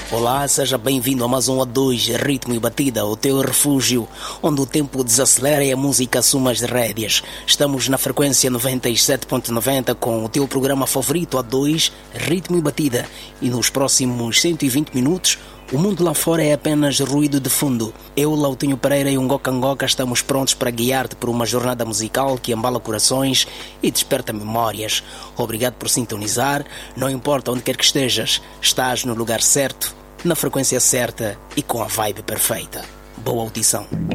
Olá, seja bem-vindo a mais um A2 Ritmo e Batida, o teu refúgio, onde o tempo desacelera e a música assume as rédeas. Estamos na frequência 97.90 com o teu programa favorito A2 Ritmo e Batida, e nos próximos 120 minutos o mundo lá fora é apenas ruído de fundo. Eu, Lautinho Pereira e o Ngoka Ngoka estamos prontos para guiar-te por uma jornada musical que embala corações e desperta memórias. Obrigado por sintonizar. Não importa onde quer que estejas, estás no lugar certo, na frequência certa e com a vibe perfeita. Boa audição.